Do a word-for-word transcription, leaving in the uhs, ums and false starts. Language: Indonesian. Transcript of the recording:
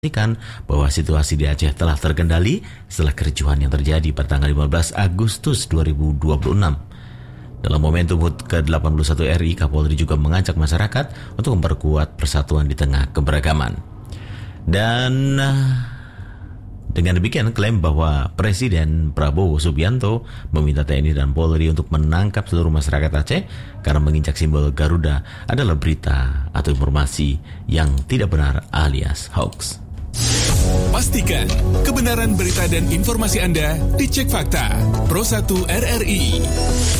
memastikan bahwa situasi di Aceh telah terkendali setelah kericuhan yang terjadi pada tanggal lima belas Agustus dua ribu dua puluh enam. Dalam momentum H U T ke delapan puluh satu R I, Kapolri juga mengajak masyarakat untuk memperkuat persatuan di tengah keberagaman. Dan dengan demikian, klaim bahwa Presiden Prabowo Subianto meminta T N I dan Polri untuk menangkap seluruh masyarakat Aceh karena menginjak simbol Garuda adalah berita atau informasi yang tidak benar alias hoax. Pastikan kebenaran berita dan informasi Anda dicek fakta. Pro satu R R I.